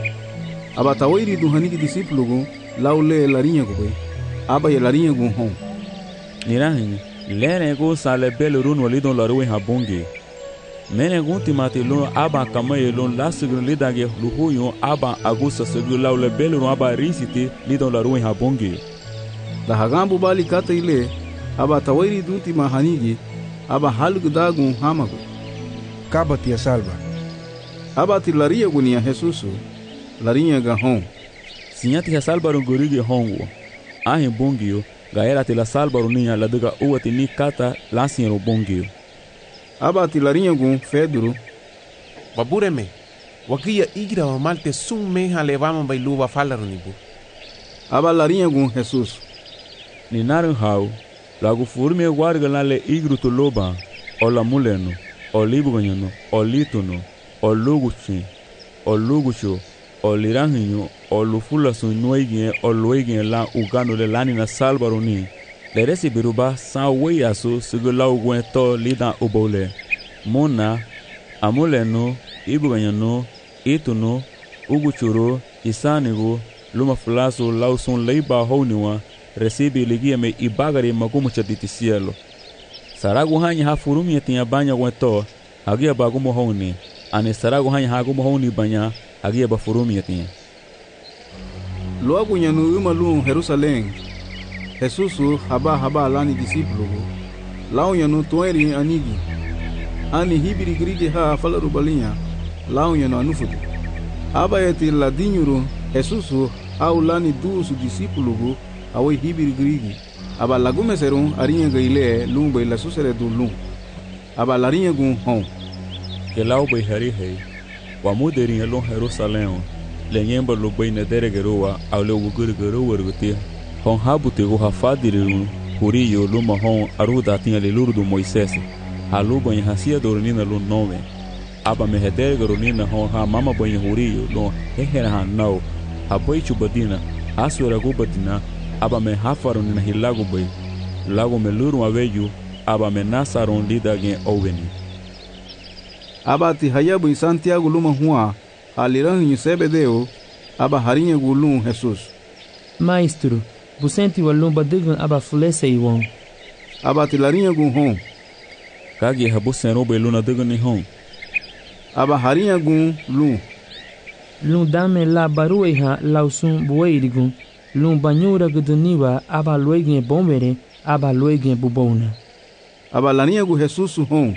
Aba tawairi du haniki disipulu gu lau le larinya gu be aba ye larinya gu hon. Nirahin lene gu sa le belu run lidon laro en habongio. Mene gu timati lun aba kamaye lun lasigun lidage luhuyo aba agusa segu lau le belu run aba risi te lidon laro en habongio. Da hagambu bali kata ile aba tawairi dunti mahanigi aba halug dagun hamagu kaba tia salva aba ti laria gunia Jesusu laria ga hon sinyati ha salbaru gorigi hongo ahin bongio gaera ti la salbaru niya la duga uwati ni kata lasinro bongio aba ti laria gun feduru babureme wakia igira wa malte sun meha levama bailuba falaru nibu aba laria gun Jesusu ni narin hau lagu furme warga nale igru to loba o la muleno o libuganyano o litono o luguchi o lugucho o liranhinyo o lufula sunuigien o luigien la ugano le lani na salbaroni le resi biruba sa weyaso sigula ugwen to lidan ubole mona amuleno ibuganyano itono uguchuro isanigo luma fulaso lauson leiba honiwa recibe ligia me ibagari magumo chaditi cielo. Saragu hanya ha furumi tinha banya wento, hagia bagumo honi, ane saragu hanya hagumo honi banya, hagia ba furumi tinha. Loagu nyanu umalu Jerusalem, Jesusu haba haba alani disipulu, lau nyanu tueri anigi, ani hibiri grige ha falaru balinha, lau nyanu anufudu. Aba yeti ladinyuru Jesusu au lani dusu disipulu awai hibiri grigi aba lagume serun arinya gaile lumbe la susere du lum aba larinya gun hon ke lau bai hari hei wa muderin elon Jerusalem le nyemba lo bai na deregeroa au le wugurgero wergute hon habute go hafadiru huriyo luma hon aruda tinha le lurdu Moisés halu bai hasia dornina lo nove aba me hedergero nina hon ha mama bai huriyo lo hehera han nau abai chubadina asura gubadina aba me hafaron na hilago bay lago me luru abeju aba me nasaron lidage oveni aba ti hayabu in Santiago luma hua aliran in sebedeo aba harinha gulum Jesus Maestro busenti walum badigan aba fulese iwon aba ti larinha gun hon kage habusen robe luna digan ni hon aba harinha gun lum lum dame la barueha lausun bueirigun lum banyura guduniwa aba loigin bombere aba loigin bubona aba larinha gu Jesus hon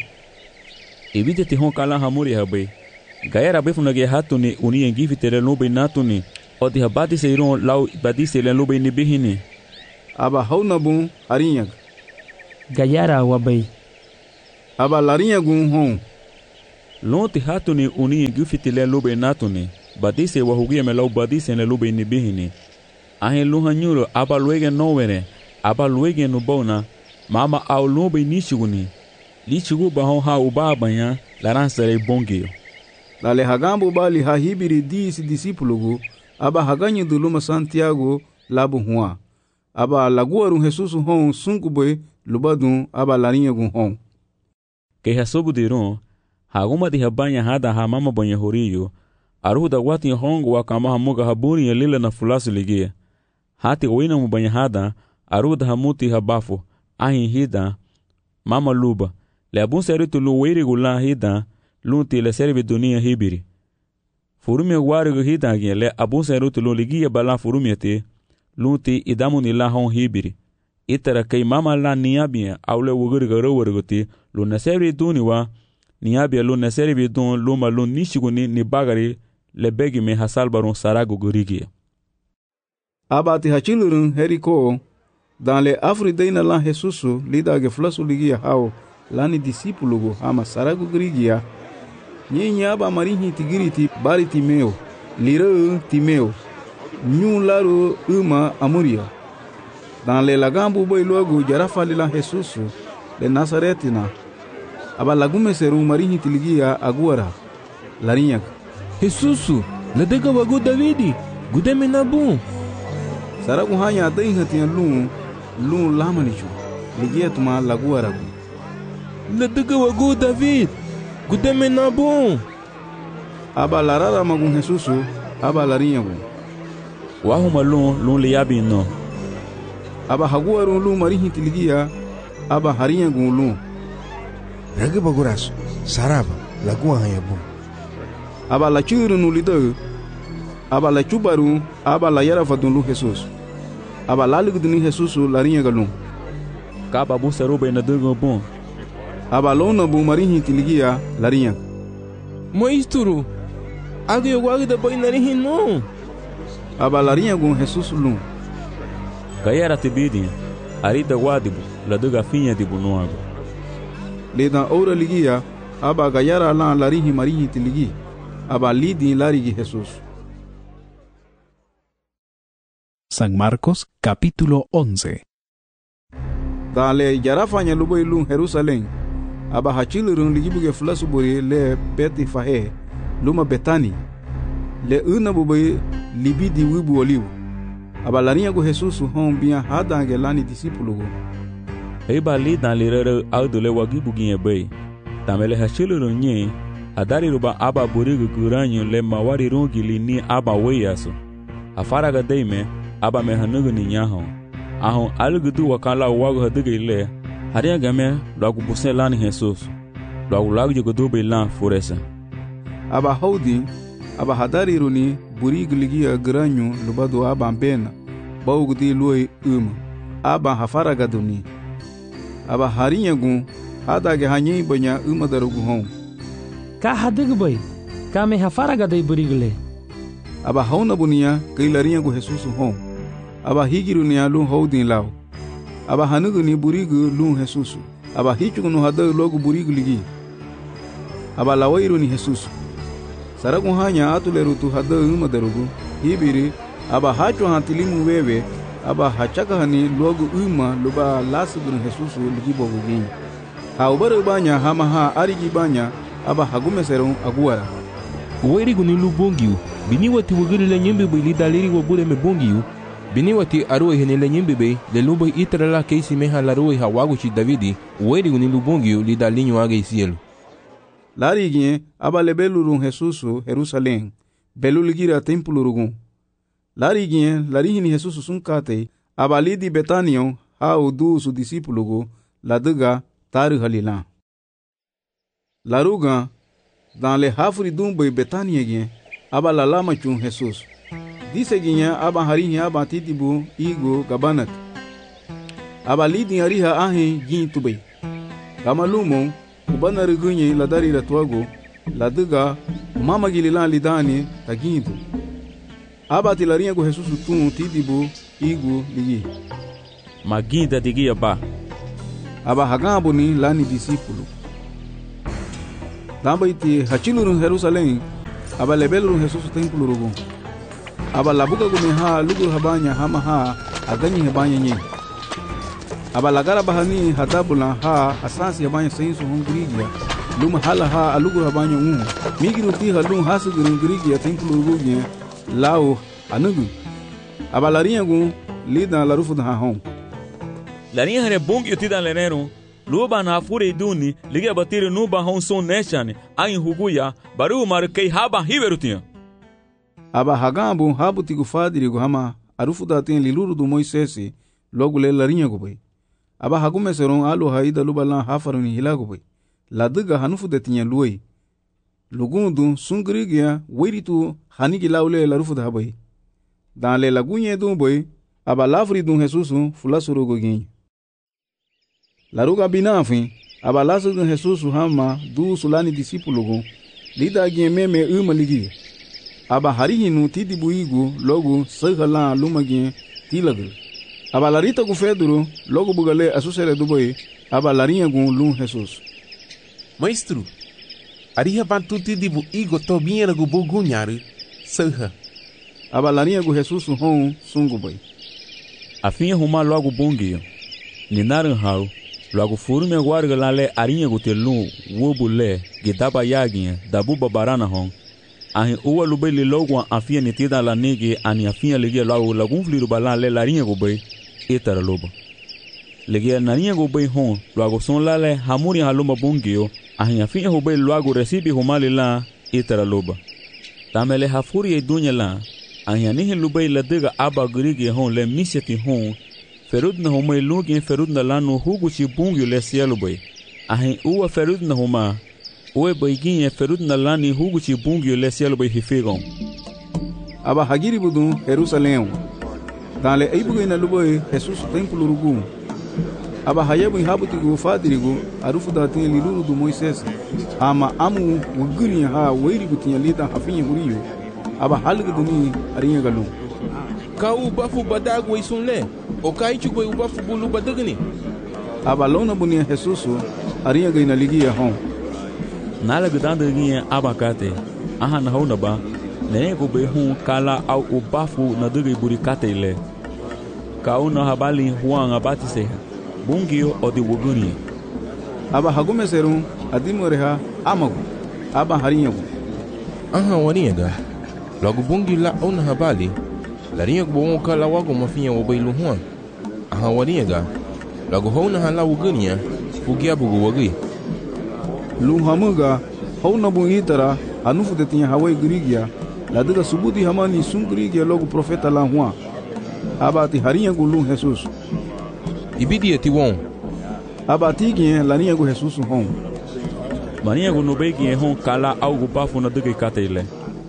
evite te hon kala hamuri habe gaera befuna ge hatuni uni engivitere no benatuni o di habati iron lau badise len lube ni bihini. Aba hauna bun arinyag. Gayara wabay. Aba larinyag hon. Lonti hatuni uni gufiti len lube natuni. Badise wahugia me lau badise len lube ni bihini. Ahin luhanyuro aba luege nowere. Aba luege nubona. Mama au lube nishuguni. Lichugu bahon ha ubabanya laransere bongeo. Dale hagambo bali hahibiri disi disipulugu. Aba haganyi duluma Santiago labu huwa. Aba laguaru Jesus hon sunkubwe lubadun aba larinyagun hon. Ke hasobu diron, haguma di habanya hada hamama bonye horiyo, aruda wati hongo wakama hamuga haburi ya lila na fulasu ligia. Hati wina mubanya hada, aruda hamuti habafu, ahin hida, mama luba, le abun seritu lu wiri gula hida, lunti le servi dunia hibiri. Furumia warigu hida gien le abun seritu lu ligia bala furumia te, lunti idamu nila hon hibiri. Itara kay mama la niabia aule wuguriga rowariguti lu naseri duniwa niabia lu naseri dun luma lu nishiguni ni bagari le begi me hasalbarun saragu gurigia. Abati hachilurun heriko dans le afridaina la Jesusu lida ge flasu ligia hao lani disipulugo ama saragu gurigia nyi aba marihi tigiriti bari timeo lira timeo nyu laru uma amuria. Dans le lagambu boy logo jarafa lila Jesus de Nazaretina. Aba lagume seru marihi tiligia aguara. Larinyak. Jesusu, la dega wagu Davidi, gudeme nabu. Saragu hanya dai hatian lu lu lamanichu. Ligia tuma laguara gu. La dega wagu David, gudeme nabu. Aba larara magun Jesusu, aba larinyagu. Wahu malun lu liabi no. Aba haguaru lu marihi tiligia aba harinya gulu. Rage baguraso, saraba, lagua hayabu. Aba la churu nulido. Aba la chubaru, aba la yara fadunlu Jesus. Aba la liguduni Jesus larinya galun. Kaba bu seruba ina dugo bon. Aba lona bu marihi tiligia larinya. Moisturu, agi yoguagi da boy narihi no. Aba larinya gun Jesus lun. Gayara tibidi, arida wadibu, la duga finha dibu noago. Leda ora ligia, aba gayara la larihi marihi tiligi, aba lidi larigi Jesus. San Marcos capítulo once. Dale yarafanya lubo ilun Jerusalén, aba hachilurun ligibuge flasuburi le beti fahe, luma betani, le una bubai libidi wibu olivu. Aba larinha go Jesus hon bia hada gelani disipulugo. Eba li dan lirere audule wagibu ginye bay. Tamele hachiluru nye, adari ruba aba burigu guranyo le mawari rongili ni aba weyaso. Afaraga deime, aba mehanugu ni nyahon. Ahon alugudu wakala wagu haduga ile, haria game lagu busen lani Jesus. Lagu lagu jogodobe lan furesa. Aba haudi, aba hadari runi burigu ligia guranyo lubado aba mbena. Baugudi luoi uma. Aba hafaraga duni. Aba harinya gun, hada ge hanyi banya uma darugu hon. Ka hadugu bay, ka me hafaraga day burigule. Aba hauna bunia kay larinha gu Jesus hon. Aba higiru ni alu houdin lao. Aba hanugu ni burigu lu Jesus. Aba hichugu no hada logo burigu ligi. Aba lawairu ni Jesus. Saragu hanya atuleru tu hada uma darugu. Hibiri aba hacho hantilimu wewe aba hachaka hani logo uma luba lasugun Jesus ligi bogu gini. Ha ubare banya hama ha arigi banya aba hagume serun aguara. Uweri guni lu bongiu, bini wati wugiri le nyembe bai li daliri wabure me bongiu, bini wati aruwe hene le nyembe bai le lumba itara la keisi meha laruwe ha waguchi Davidi, uweri guni lu bongiu li dalinyo wage isielu. Lari gine aba lebelurun Jesus Jerusalén, belu ligira tempulurugun. Lari gien, lari hini Jesus sunkate, aba lidi Betanion, ha udu su disipulugo, la duga, taru halila. Laruga, dans le hafri dumbe Betania gien, aba la lama chun Jesus. Dise gien, aba harihi aba titibu, igo, gabanat. Aba lidi hariha ahe gien tube. Gamalumo, ubana rigunye la dari la tuago, la duga, mama gililan lidani, tagintu. aba tilarinha go Jesus tum tidibu igu ligi maginda digia ba aba hagabo ni lani discípulo damba iti hachilurun Jerusalém aba lebelurun Jesus templo rugo aba labuga go ha lugu habanya hama ha aganyi habanya nyi aba lagara bahani hadabula ha asasi habanya senso hungrigia luma hala ha alugu habanya um migiru ti halun hasigu hungrigia templo rugo nye lao anugu aba larinha go lida la rufu da hon larinha hare bongi utida lenero luba na fure duni liga batiri nuba hon son neshane ain huguya baru markei haba hiberutinha aba hagambu habu tigu fadiri go hama arufu da tin liluru do Moisés logo le larinha go bai aba hagume seron alu haida lubala hafaruni hilago bai laduga hanufu de tinha luoi lugundu sungrigia wiritu hanigi laule la rufu da bai dan le lagunye do bai aba lavri do Jesus fulasuro go gin laruga binafin aba lasu do Jesus hama du sulani discípulo go lida gin meme uma ligi aba harihinu tidibu igu logo sagala lumagin tilagul aba larita go Pedro logo bugale asusere do bai aba larinha go lum Jesus Maestro ariha bantu tidibu igu tobinha go bugunharu saha aba larinha go Jesus hon sungu bai afinha ruma logo bongio ninaran hau logo furu me guarga lale arinha go telu wobule gidaba yaginha dabu babarana hon ahin uwa lubele logo afinha nitida la nege ani afinha ligia logo lagun fliru balale larinha go bai etara lobo ligia narinha go bai hon logo son lale hamuri haloma bongio ahin afinha go bai logo recibe humale la etara loba tamele hafuri e dunya la ahin lubai la diga aba grige hon le miseti hon ferud na homa lugi ferud na lanu hugu chi bungio le cielo bai ahin uwa ferud na homa uwe baigin ferud na lani hugu chi bungio le cielo bai hifegon aba hagiri budu Jerusalém dan le eibugo na lubai Jesus templo rugu aba hayebu habuti go fadirigo arufu da tin liluru do Moisés ama amu wuguni ha weiri butinha lida hafinha huriyo aba halga duni arinha galu ka u bafu badago isunle o kai chugo u bafu bulu badagni aba lona bunia Jesus arinha gaina ligia hon nala gudanda ginha abakate aha na hona ba ne go be hu kala au u bafu na dugi burikate ile ka una habali huang abati se bungio odi wuguni aba hagume serum adimoreha amago aba harinha go aha waniga logo bungi la ona habali larinha go kala wago mafinha wo bailu huan aha waniga logo hona hala wugania fugia bugu wagi lu hamuga hona bu itara anufu de tinha hawai grigia la diga subudi hamani sungrigia logo profeta la huan aba ti harinha go lu Jesus ibidi eti won aba tigi larinha go Jesus hon marinha go no begi hon kala algo bafu na diga katele.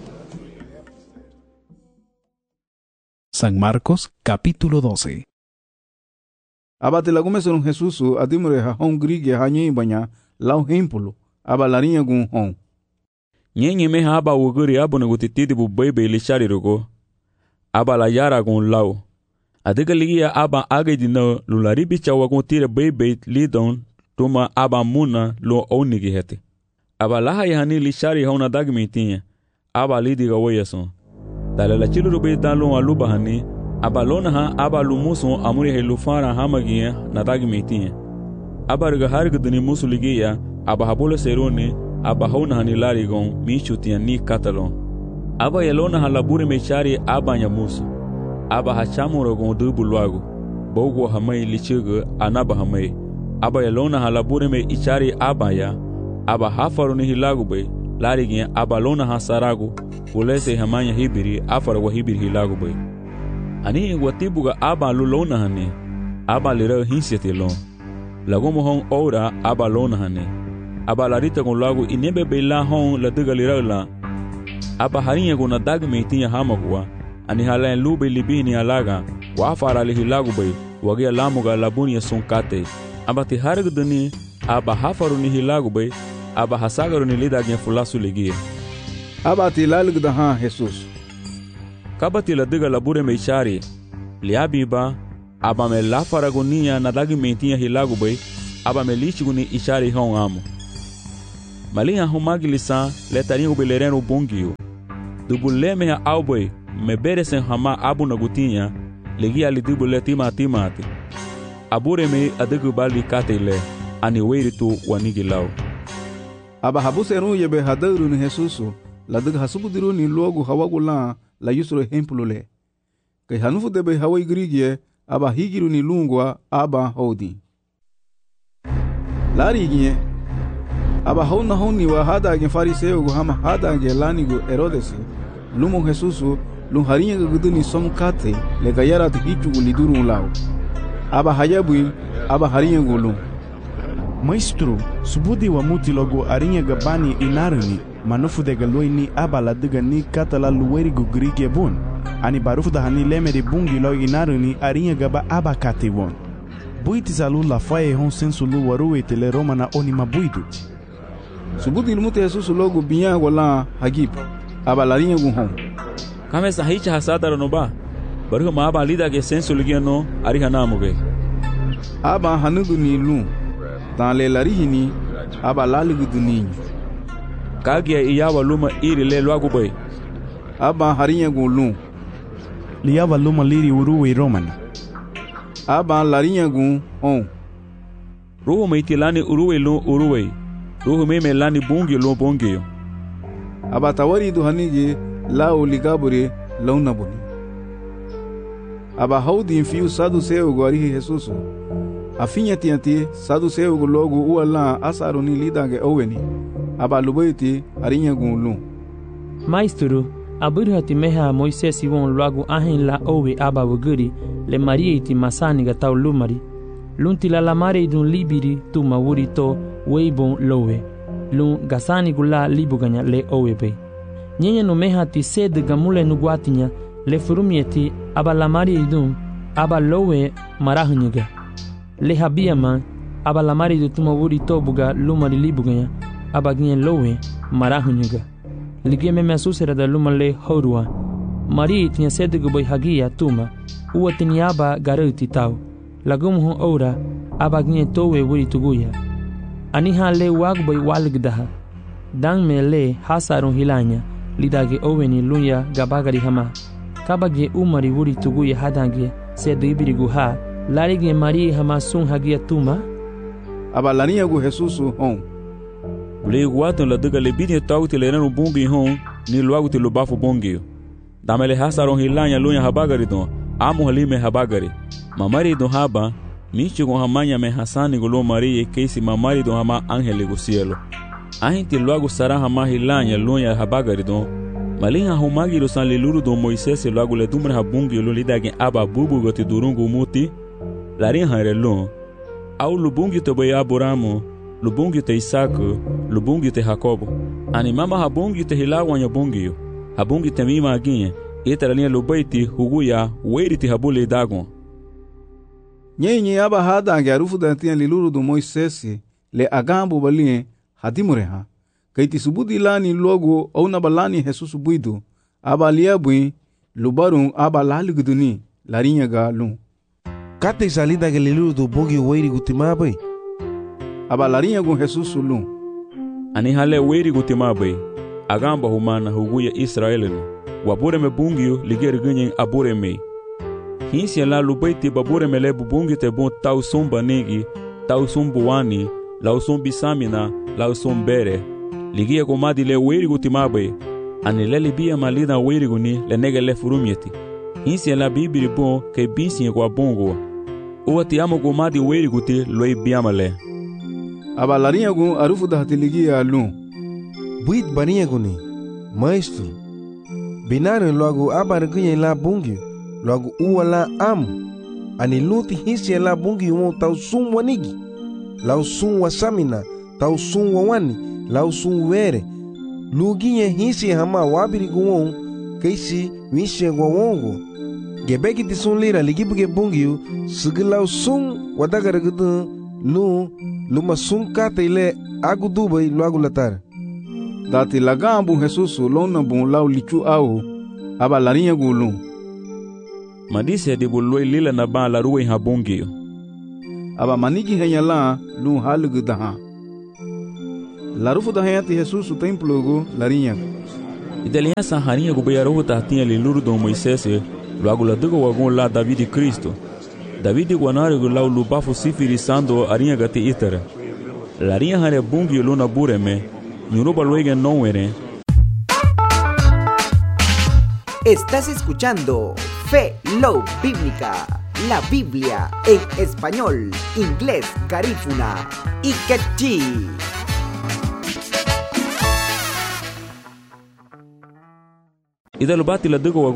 San Marcos capítulo doce. Abate lagume son Jesus adimre ha hon grige ha nyi banya lau hempolo aba larinha gun hon nyenye me aba wuguri abone gutitidi bu bebe lishari rogo aba la yara gun lau adiga ligia aba agedi no lulari bicha wagun tire bebe lidon tuma aba muna lo onigi hete aba la hayani lishari hona dagmitinha aba lidiga woyason dale la chiluru be dalo aluba hani aba lona ha aba lumuso amuri helufara hamagia na dagmitinha aba riga harga duni musuligia aba habolo serone aba hona hani larigon michutia ni katalon aba yelona halabure mechari aba nyamuso aba hachamuro gon dubulwago bogo hamai lichigo anaba hamai aba yelona halabure me ichari aba ya aba hafaruni hilago be larigin aba lona hasarago ulese hamanya hibiri afara wa hibiri hilago be ani watibuga aba lulona hani aba lira hinsiete lon lagomo hon ora aba lona hani aba larita gon lago inebe bela hon la diga lira la aba harinha gon na dagme tinha hamagwa ani hala lube libini alaga wa afara li hilago be wage lamuga labunia sonkate aba ti hargdani aba hafaruni hilago be aba hasagaruni lidagin fulasu ligia aba ti lalgda ha Jesus kabati la diga la bure me ishari liabiba aba me la faragonia na dagi mentinha hilago bay aba me lichiguni ishari hon amo malinha humagilisa letarinho belereno bongio dubuleme ha alboy me beresen hama abu na gutinha legi ali dubule tima timati abure me adigu bali katele ani weiritu wanigilau aba habuseru yebe hadaru ni Jesusu la diga hasubudiru ni logo hawagula la yusro hempulule kai hanufu debe hawai grigie aba higiru ni lungwa aba hodi lari gie aba hauna honi wa hada ge fariseo go hama hada ge lani go Herodes lumo Jesusu lun harinha guduni somkate le gayara de hichu liduru lao aba hayabu aba harinha gulu Maestro, subudi wa muti logo arinha gabani inarani manufu de galoini aba la diga ni katala luweri go grige bon ani barufu da hani leme de bungi lo inarani arinha gaba aba kate bon buiti salu la faye hon sensu lu waruwe tele romana oni mabuidu subudi ilmuti Jesusu logo biya wala hagib aba la rinha gu hon kame sahicha hasada ronoba baruhu ma aba lida ge sensu ligiano ariha namuge aba hanudu ni lu dans les larihini aba laligu duninho kagia iyawa luma iri le loagu bay aba harinha gu liyawa luma liri uruwe romana aba larinha gu on ruhu meitilani uruwe lu uruwe ruhu meme lani bungi lu bungi aba tawari du hanige lao ligabure launabuni aba haudi infiu saduseu go arihi Jesusu afinha tianti saduseu go logo uala asaroni lidange oweni aba lubaiti arinha gunlu Maestro aburu hati meha Moisés won logo ahin la owe aba wuguri le marieti masani ga taw lumari lunti la lamare dun libiri tu mawuri to weibon lowe lun gasani gula libuganya le owe be nyenye no meha ti sed gamule no guatinya le furumieti aba lamari dun aba lowe marahnyuga le habiama aba lamari du tuma wuri tobuga lumari libuganya aba gien lowe marahnyuga lige me mesusera da lumale horua mari tinha sed go boy hagia tuma uatini aba garuti tau lagum hu ora aba gien towe wuri tuguya ani ha le wag boy walgdaha dang me le hasarun hilanya lidage oweni lunya gabagari hama kabage umari wuri tuguya hadange sed ibirigu ha larige mari hama sun hagia tuma aba lania gu Jesusu hon le guato la diga le bidie tauti le renu bungi hon ni luagu te lubafu bungi damele hasaron hilanya lunya habagari don amu halime habagari mamari don haba michi con hamanya me hasani golo marie keisi mamari don hama angele go cielo ahinti luagu sara hama hilanya lunya habagari don malinha humagi lo san le luru don Moisés luagu le dumre habungi lo lidage aba bubu gote durungu muti larin harelon au lubungi to boy aboramo lubungi te Isaac lubungi te Jacobo ani mama habungi te hilawanya bungi habungi te mima aginye etarania lubaiti huguya weiriti habule dagon nyenye aba hada garufu dantia liluru do Moisés le agambo balie hadimureha kaiti subudi lani logo au na balani Jesusu buidu aba liabui lubarun aba laliguduni larinha galu kate salida ke liluru do bogi weiri gutimabai aba larinha gun Jesusu lu ani hale weiri gutimabai agamba humana huguya Israelino wabure me bungio ligeri ganyen abure me hinsi la lubaiti babure me le bungi te bon tau somba negi tau sombu wani la sombi samina la sombere ligia komadi le weiri gutimabai ani le libia malida weiri guni le nege le furumieti hinsi la bibiri bon ke bisi kwa bongo o ti amo komadi weiri guti loi biamale aba larinha gun arufu da hatiligia lu buit barinha guni maestro binarin logo abar ganyen la bungi logo uala am ani luti hisi la bungi mo tau sum wanigi lau sum wasamina tau sum wani lau sum were luginye hisi hama wabiri guon keisi wishe gwongo gebeki tisun lira ligibuge bungi sigilau sum wadagara gudu lu luma sum katele agudubai logo latar dati lagambu Jesusu lona bon lau lichu au aba larinya gulu madise de buloi lila na ba la ruwe habungi aba maniki henyala lu halugu daha larufu daha ti Jesus o templo go larinya idelia sa harinha go beiaro tatinha liluru do Moisés logo la dugo wagon la David Cristo David guanare go la lubafu sifiri sando arinha gati itara larinha hare bungi luna bureme nyuruba luega no ere. Estás escuchando Fe Low Bíblica, la Biblia en español, inglés, garífuna y quechí. Ida lo bati la dugo